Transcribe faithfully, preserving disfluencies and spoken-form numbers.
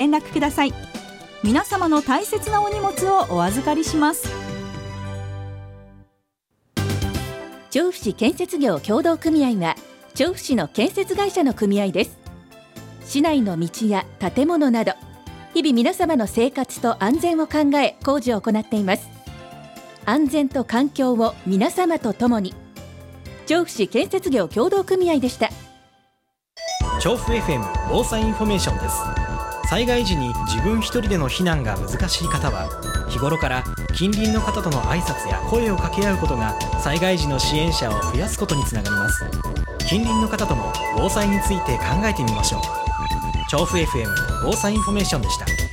連絡ください。皆様の大切なお荷物をお預かりします。 調布市建設業協同組合は調布市の建設会社の組合です。市内の道や建物など日々皆様の生活と安全を考え工事を行っています。安全と環境を皆様と共に。調布市建設業協同組合でした。 調布 エフエム 防災インフォメーションです。災害時に自分一人での避難が難しい方は日頃から近隣の方との挨拶や声を掛け合うことが災害時の支援者を増やすことにつながります。近隣の方とも防災について考えてみましょう。調布 エフエム 防災インフォメーションでした。